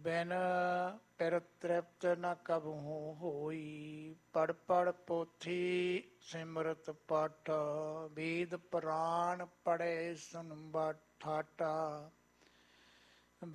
ਬਿਨ ਪਿਰ ਤ੍ਰਿਪਤ ਨ ਕਬਹੂ ਹੋਈ। ਪੜ ਪੜ ਪੋਥੀ ਸਿਮਰਤ ਪਾਠ, ਵੇਦ ਪੁਰਾਨ ਪੜ੍ਹੇ ਸੁਨ ਠਾਠਾ।